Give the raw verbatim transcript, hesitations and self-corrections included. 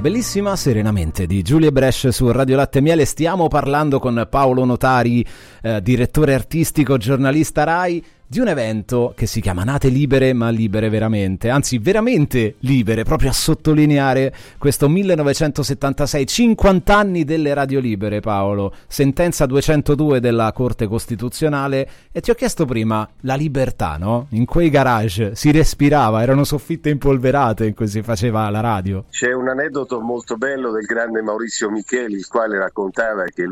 bellissima Serenamente di Giulia Brescia su Radio Latte e Miele. Stiamo parlando con Paolo Notari, eh, direttore artistico, giornalista Rai, di un evento che si chiama Nate Libere, ma libere veramente, anzi veramente libere, proprio a sottolineare questo millenovecentosettantasei, cinquanta anni delle radio libere, Paolo, sentenza duecentodue della Corte Costituzionale. E ti ho chiesto prima, la libertà, no? In quei garage si respirava, erano soffitte impolverate in cui si faceva la radio. C'è un aneddoto molto bello del grande Maurizio Micheli, il quale raccontava che